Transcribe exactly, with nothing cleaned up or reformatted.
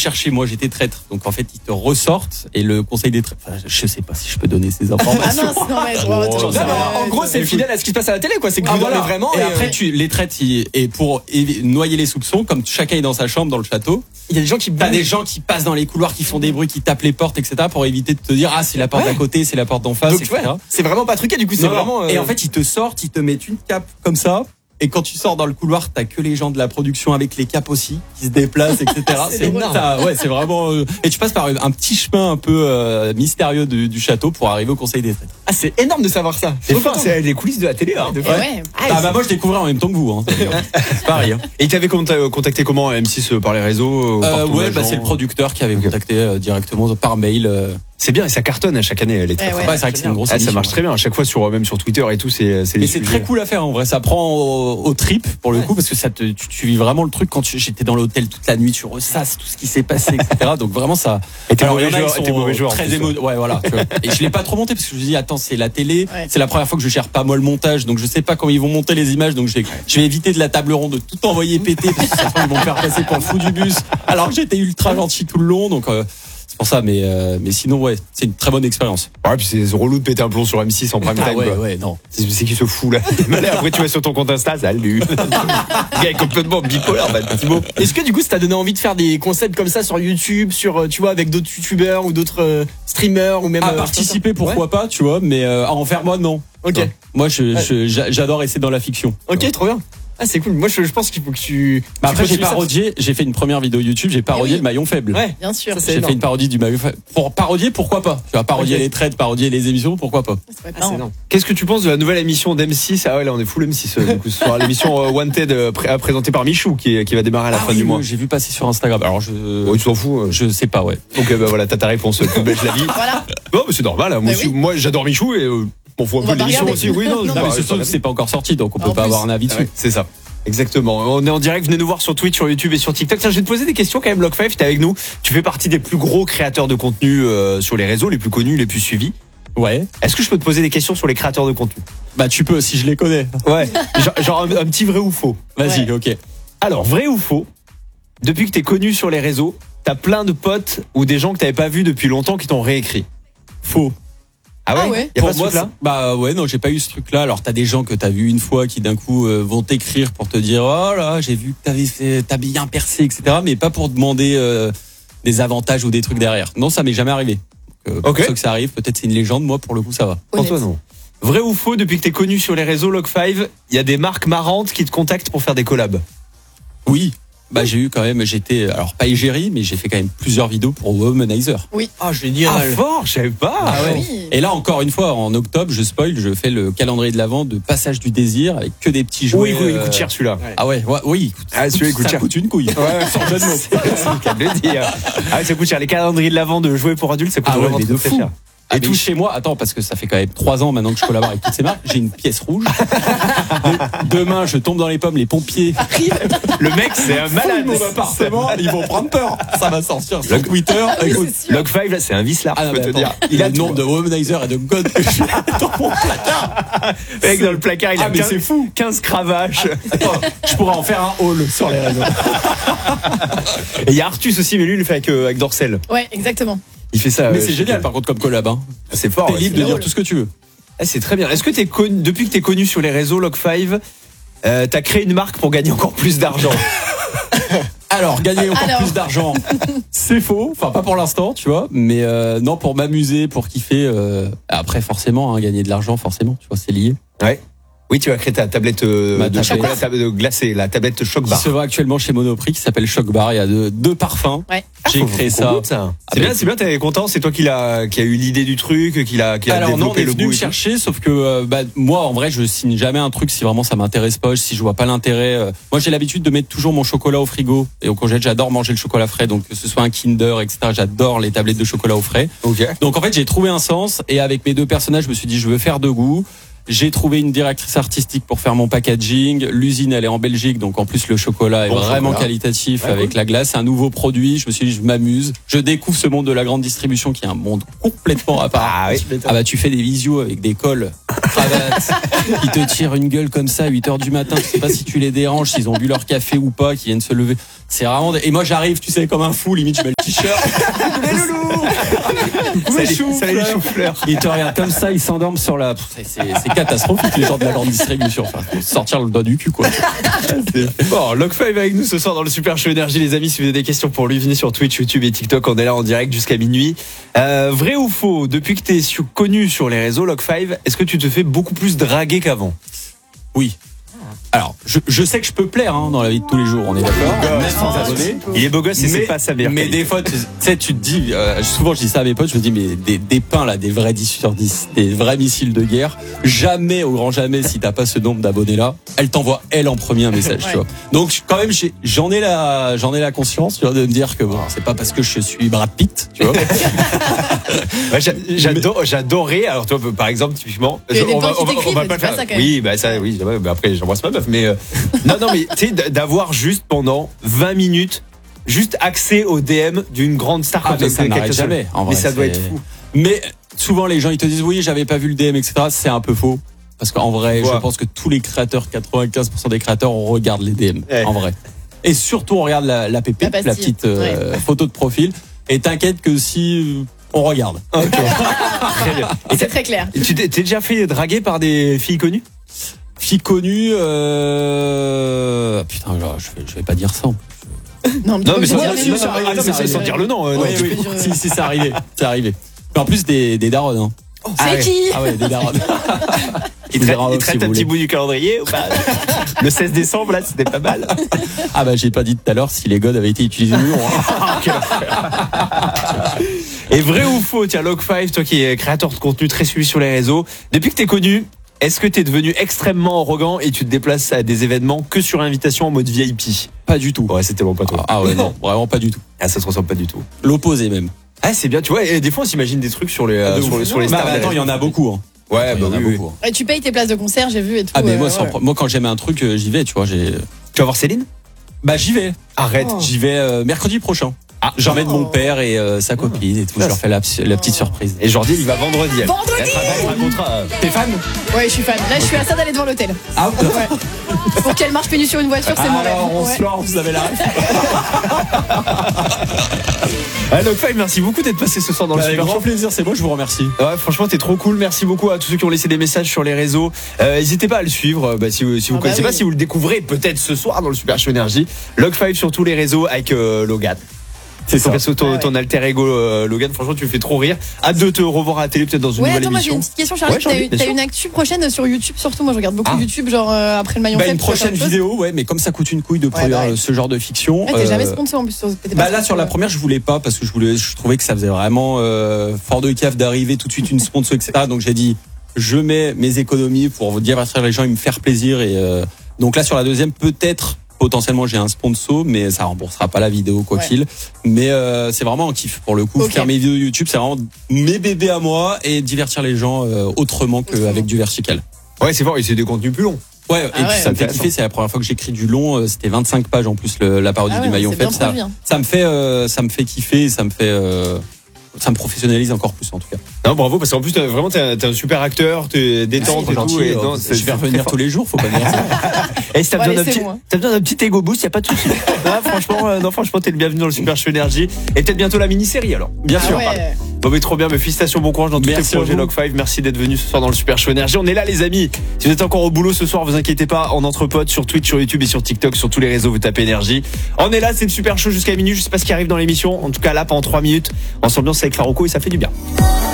chercher, moi j'étais traître. Donc en fait, ils te ressortent et le conseil des traîtres. Enfin, je sais pas si je peux donner ces informations. Ah non, non mais je vois, Oh, toujours non, ça. non, En gros, c'est fidèle à ce qui se passe à la télé, quoi. C'est que Ah, vous voilà. dormez vraiment. Et et, après, euh, tu les traites, ils- et pour évi- noyer les soupçons, comme chacun est dans sa chambre dans le château, il y a des gens qui t'as des gens qui passent dans les couloirs, qui font des bruits, qui tapent les portes, et cetera, pour éviter de te dire ah c'est la porte Ouais. d'à côté, c'est la porte d'en face, Donc, et cetera. ouais, c'est vraiment pas truqué, du coup, c'est Non, non. vraiment. euh, Et en fait, ils te sortent, ils te mettent une cape comme ça. Et quand tu sors dans le couloir, t'as que les gens de la production avec les capes aussi qui se déplacent, et cetera. C'est c'est drôle. t'as- ouais, c'est vraiment. euh, Et tu passes par un petit chemin un peu euh, mystérieux du, du château pour arriver au conseil des traîtres. Ah, c'est énorme de savoir ça. C'est fort, c'est les coulisses de la télé. Hein, de Et fois. ouais. Ah bah moi je découvrais en même temps que vous. Hein. C'est pareil. Hein. Et tu avais contacté comment M six par les réseaux par Euh, ton ouais, agent bah c'est le producteur qui avait Ok. contacté euh, directement par mail. euh. C'est bien et ça cartonne à chaque année. Elle est très Eh très- ouais. Ouais, c'est vrai que c'est une grosse Ah, ça émission, marche ouais. très bien. À chaque fois, sur, même sur Twitter et tout, c'est c'est Et des c'est sujets. très cool à faire en vrai, ça prend au, au trip pour le coup parce que ça te, tu, tu vis vraiment le truc quand tu- j'étais dans l'hôtel toute la nuit, tu ressasses tout ce qui s'est passé, et cetera. Donc vraiment ça. Et t'es Alors, mauvais il y en a joueur, qui et t'es sont mauvais joueur, en très plus, émo... ouais voilà. Tu vois. Et je l'ai pas trop monté parce que je me dis attends c'est la télé, Ouais. c'est la première fois que je gère pas moi le montage, donc je sais pas comment ils vont monter les images, donc je vais, je vais éviter de la table ronde de tout envoyer péter parce que ça se trouve, ils vont me faire passer pour le fou du bus. Alors que j'étais ultra gentil tout le long, donc. Euh, c'est pour ça, mais euh, mais sinon ouais, c'est une très bonne expérience. Ouais, puis c'est relou de péter un plomb sur M six en prime Ah time. ouais quoi. ouais non. C'est c'est qui se fout là. Allez, après tu vas sur ton compte Insta, salut. Le gars est complètement bipolaire, bah, Thibaut. Est-ce que du coup, ça t'a donné envie de faire des concepts comme ça sur YouTube, sur euh, tu vois, avec d'autres youtubeurs ou d'autres euh, streamers ou même À euh, participer pourquoi Ouais. pas, tu vois, mais euh, à en faire moi non. Ok. Non. Moi je, je- j'a- j'adore essayer dans la fiction. Ok, trop bien. Ah, c'est cool. Moi, je, je pense qu'il faut que tu. Bah tu après j'ai continues ça. parodié, j'ai fait une première vidéo YouTube, j'ai parodié Eh oui. le maillon faible. Ouais. Bien sûr. Ça, c'est J'ai énorme. fait une parodie du maillon faible. Pour parodier, pourquoi pas. Tu vas parodier Ok. les traites, parodier les émissions, pourquoi pas. Ça va être Ah, c'est marrant. énorme. Qu'est-ce que tu penses de la nouvelle émission d'M six? Ah ouais, là on est full M six euh, du coup, ce soir. L'émission euh, Wanted euh, pré- présentée par Michou qui, est- qui va démarrer à la Ah fin oui, du mois. oui, j'ai vu passer sur Instagram. Alors je Oh, tu t'en fous euh. je sais pas ouais. Ok, bah voilà, t'as ta réponse. Toute belle, je la vis. Voilà. Non, mais c'est normal. hein. Moi, Bah aussi, oui. moi j'adore Michou et euh, on voit un On peu va pas l'émission regarder. aussi. Oui, non, Non, je Non bah, mais ce je- soir c'est pas encore sorti donc on peut En pas plus. avoir un avis dessus. Ouais, c'est ça. Exactement. On est en direct. Venez nous voir sur Twitch, sur YouTube et sur TikTok. Tiens, je vais te poser des questions quand même. Lock five, t'es avec nous. Tu fais partie des plus gros créateurs de contenu euh, sur les réseaux, les plus connus, les plus suivis. Ouais. Est-ce que je peux te poser des questions sur les créateurs de contenu? Bah tu peux si je les connais. Ouais. genre genre un, un petit vrai ou faux. Vas-y, Ouais. OK. Alors, vrai ou faux? Depuis que t'es connu sur les réseaux, t'as plein de potes ou des gens que t'avais pas vus depuis longtemps qui t'ont réécrit. Faux. Ah ouais? Ah ouais. Y a Pour pas ce moi, truc-là? c'est- bah ouais, non, j'ai pas eu ce truc-là. Alors t'as des gens que t'as vu une fois qui d'un coup euh, vont t'écrire pour te dire oh là, j'ai vu que t'avais fait, t'as bien percé, et cetera. Mais pas pour demander euh, des avantages ou des trucs derrière. Non, ça m'est jamais arrivé. Donc, euh, pour Ok. ceux que ça arrive, peut-être c'est une légende. Moi, pour le coup, ça va. Honnête. Antoine, non. Vrai ou faux, depuis que t'es connu sur les réseaux Lock five, il y a des marques marrantes qui te contactent pour faire des collabs. Oui. Bah j'ai eu quand même, j'étais alors pas égérie, mais j'ai fait quand même plusieurs vidéos pour Womanizer. Ah, génial. Ah fort, je savais pas. Ah ouais. Oui. Et là encore une fois, en octobre, je spoil, je fais le calendrier de l'avant de Passage du désir avec que des petits jouets. Oui, il coûte- il euh, coûte cher celui-là. Ah ouais, ouais, oui. Ah, celui-là, il coûte ça cher. coûte une couille. Ouais, Sans jeu de mots. c'est le cas de le dire. Ah, ça coûte cher. Les calendriers de l'avant de jouets pour adultes, ça coûte Ah ouais, vraiment mais très, de très fou. cher. Ah, Et mais tout chez moi, attends, parce que ça fait quand même trois ans maintenant que je collabore avec toutes ces marques, j'ai une pièce rouge. Demain, je tombe dans les pommes, les pompiers arrivent. Le mec, c'est un malade. Mon appartement, ils vont prendre peur. Ça va sortir sur Le- Twitter. Écoute, C'est sûr. Lock five, là, c'est un vice large, ah, je non, peux mais te attends, dire. il a a le tout. nombre de womanizer et de god que j'ai dans mon placard. Le mec, dans le placard, il Ah, a mais quinze, c'est fou. quinze cravaches. Attends, je pourrais en faire un haul sur les réseaux. Et il y a Artus aussi, mais lui, il le fait avec, euh, avec Dorcel. Ouais, exactement. Il fait ça. Mais euh, c'est je- génial par contre comme collab. Hein. C'est fort. T'es ouais, libre c'est de dire drôle. tout ce que tu veux. Ah, c'est très bien. Est-ce que t'es connu, depuis que t'es connu sur les réseaux Lock five, euh, t'as créé une marque pour gagner encore plus d'argent? Alors, gagner encore Alors. plus d'argent, c'est faux. Enfin, pas pour l'instant, tu vois. Mais euh, non, pour m'amuser, pour kiffer. Euh, après, forcément, hein, gagner de l'argent, forcément, tu vois, c'est lié. Ouais. Oui, tu as créé ta tablette euh, Ma de tablette. chocolat tab- de glacé, la tablette Choc Qui Bar. se vend actuellement chez Monoprix, qui s'appelle Choc Bar. Il y a deux, deux parfums. Ouais. J'ai Faut- créé faut ça. qu'on goûte, ça. Ah, C'est bah, bien, c'est bien, t'es content. C'est toi qui l'a, qui a eu l'idée du truc, qui l'a, qui a Alors non, on développé est le venu goût. me et tout. chercher, sauf que euh, bah, moi, en vrai, je signe jamais un truc si vraiment ça m'intéresse pas, si je vois pas l'intérêt. euh. Moi, j'ai l'habitude de mettre toujours mon chocolat au frigo et au congèle. J'adore manger le chocolat frais, donc que ce soit un Kinder, et cetera. J'adore les tablettes de chocolat au frais. Ok. Donc en fait, j'ai trouvé un sens et avec mes deux personnages, je me suis dit, je veux faire de goût. J'ai trouvé une directrice artistique pour faire mon packaging. L'usine, elle est en Belgique, donc en plus le chocolat est Bon vraiment chocolat. qualitatif Ouais, avec cool. la glace. C'est un nouveau produit. Je me suis dit, je m'amuse. Je découvre ce monde de la grande distribution qui est un monde complètement à part. Ah oui. Ah bah tu fais des visios avec des cols, cravates, qui te tirent une gueule comme ça à huit heures du matin. Tu sais pas si tu les déranges, s'ils ont bu leur café ou pas, qui viennent se lever. C'est vraiment. Et moi, j'arrive, tu sais, comme un fou, limite, je mets le t-shirt. Mais loulou. Ça les choux-fleurs. Ils te regardent comme ça, ils s'endorment sur la. C'est, c'est, c'est catastrophique, les gens de la grande distribution. Enfin, faut sortir le doigt du cul, quoi. Bon, Log five avec nous ce soir dans le Super Show Énergie, les amis. Si vous avez des questions pour lui, venez sur Twitch, YouTube et TikTok. On est là en direct jusqu'à minuit. Euh, vrai ou faux, depuis que t'es su- connu sur les réseaux, Log five, est-ce que tu te fais beaucoup plus draguer qu'avant? Oui. Alors, je, je sais que je peux plaire hein, dans la vie de tous les jours, on est d'accord. Même sans abonner. Il est beau gosse et c'est Mais- pas sa meilleure Mais qualité. des fois, tu sais, tu te dis, euh, souvent je dis ça à mes potes, je me dis, mais des, des pains là, des vrais dix sur dix, des vrais missiles de guerre, jamais, au grand jamais, si t'as pas ce nombre d'abonnés là, elle t'envoie elle en premier un message, Ouais. tu vois. Donc quand même, j'ai- j'en ai la, j'en ai la conscience, tu vois, de me dire que bon, c'est pas parce que je suis Brad Pitt, tu vois. Ouais, j'a- j'adore, j'adorais. Alors toi, par exemple, typiquement, Il y a des on va, gens qui on va, t'écrivent, on va mais pas tu le fais faire. ça quand même. Oui, bah ça, oui. ouais, bah après, j'embrasse ma meuf, mais euh, non, non, mais tu sais, d- d'avoir juste pendant vingt minutes, juste accès au D M d'une grande star Ah, comme mais ça, ça quelqu'un n'arrête seul. jamais. En Mais vrai, ça doit c'est- être fou. Mais souvent les gens ils te disent oui j'avais pas vu le D M et cetera. C'est un peu faux parce qu'en vrai Ouais. je pense que tous les créateurs, quatre-vingt-quinze pour cent des créateurs on regarde les D M Ouais. en vrai. Et surtout on regarde la, la pépite, La la, pastille. petite euh, photo de profil. Et t'inquiète que si euh, on regarde. Ok. Très bien. Et C'est très clair. t'as- tu t'es t'es déjà fait draguer par des filles connues? Fille connue, euh... putain alors, je vais, je vais pas dire ça. Non, Non, mais sans, sans dire, dire non, non, ah, non, mais sans- sans dire le nom. euh, non, Oui, tu oui. peux dire- Si si c'est arrivé, c'est arrivé. Mais en plus des des darons. Hein. C'est Ah ouais. qui? Ah ouais des darons. Il Vous traite, verrez il si traite vous un petit voulez. bout du calendrier ou pas? Le seize décembre, là, c'était pas mal. Ah bah j'ai pas dit tout à l'heure si les godes avaient été utilisés ou non. hein. Et vrai ou faux, tiens, Log five, toi qui es créateur de contenu très suivi sur les réseaux, depuis que t'es connu, est-ce que t'es devenu extrêmement arrogant et tu te déplaces à des événements que sur invitation en mode V I P? Pas du tout. Ouais, c'était bon, pas toi. Ah ouais non vraiment pas du tout. Ah, ça se ressemble pas du tout. L'opposé même. Ah, c'est bien, tu vois, et des fois on s'imagine des trucs sur les, euh, Ah, de sur ouf. les, sur les Bah, stars. bah, des attends, il y en a réseaux. beaucoup. Hein. Ouais, Il y bah en a oui, oui. beaucoup. hein. Et tu payes tes places de concert, j'ai vu et tout. Ah mais moi, euh, sans ouais. pro- moi quand j'aime un truc, euh, j'y vais, tu vois. J'ai... Tu vas voir Céline? Bah j'y vais. Arrête. Oh. J'y vais euh, mercredi prochain. Ah. J'emmène Oh. mon père et euh, sa copine et tout. Je leur fais la, la petite surprise. Et Jordi, il va vendredi. elle. Vendredi Elle racontera, euh, T'es fan? Ouais, je suis fan. Là, je suis à ça d'aller devant l'hôtel. Ah Ouais. Pour qu'elle marche pieds nus sur une voiture, c'est mon rêve. alors on Ouais. se lance, vous avez la ref. Ah, Log five, merci beaucoup d'être passé ce soir dans le Avec Super grand Show. plaisir, c'est moi, je vous remercie. Ouais, franchement, t'es trop cool. Merci beaucoup à tous ceux qui ont laissé des messages sur les réseaux. Euh, n'hésitez pas à le suivre. euh, Bah, si vous, si vous Ah bah connaissez oui. pas, si vous le découvrez peut-être ce soir dans le Super Show Énergie. Log five sur tous les réseaux avec euh, Logan. C'est Ton, ça. perso, ton, Ah ouais. ton alter ego euh, Logan, franchement, tu me fais trop rire. Hâte de te revoir à la télé, peut-être dans une Ouais, nouvelle attends, moi j'ai émission. une petite question, Charlie. Ouais, Charlie, T'as bien t'as sûr. une actu prochaine sur YouTube, surtout. Moi je regarde beaucoup Ah. YouTube, genre euh, après le maillon Bah, faible. une tu vois, prochaine plein de choses. vidéo, ouais, mais comme ça coûte une couille de produire bah ouais. euh, ce genre de fiction. Ouais, t'es euh, jamais sponsor en plus. sur- t'es pas Bah là sponsor, sur la ouais. première je voulais pas parce que je voulais je trouvais que ça faisait vraiment euh, fort de cave d'arriver tout de suite une sponsor et cetera. Donc j'ai dit je mets mes économies pour vous divertir les gens et me faire plaisir et euh, donc là sur la deuxième peut-être potentiellement j'ai un sponsor mais ça remboursera pas la vidéo quoi Ouais. qu'il. Mais euh, c'est vraiment un kiff pour le coup. Ok. Faire mes vidéos YouTube c'est vraiment mes bébés à moi et divertir les gens euh, autrement Autrement. qu'avec du vertical. Ouais, c'est fort, et c'est des contenus plus longs. Ouais, et Ah puis ouais. ça me fait Intéressant. kiffer, c'est la première fois que j'écris du long, euh, c'était vingt-cinq pages en plus le, la parodie Ah du ouais, maillon c'est bien faible, ça, produit, hein. ça me fait euh, ça me fait kiffer, ça me fait euh, ça me professionnalise encore plus en tout cas. Non, bravo, parce qu'en plus, t'as- vraiment, t'es un, t'es un super acteur, t'es détente C'est et tout. gentil, Et euh, non, c'est- je vais c'est revenir très tous les jours, faut pas me dire ça. fort. Et si t'as Bon, besoin d'un allez, c'est petit, bon, hein. t'as besoin d'un petit ego boost, y a pas de souci. Non, franchement, euh, non, franchement, t'es le bienvenu dans le Super Show Énergie. Et peut-être bientôt la mini-série, alors. Bien Ah sûr. ouais. Bon, mais trop bien, mais félicitations, bon courage dans tous Merci tes à projets vous. Log five. Merci d'être venu ce soir dans le Super Show Énergie. On est là, les amis. Si vous êtes encore au boulot ce soir, vous inquiétez pas, en entre potes, sur Twitch, sur YouTube et sur TikTok, sur tous les réseaux, vous tapez Énergie. On est là, c'est le Super Show jusqu'à minuit. Je sais pas ce qui arrive dans l'émission. En tout cas, là, pendant trois minutes, on s'ambiance avec Farouko et ça fait du bien.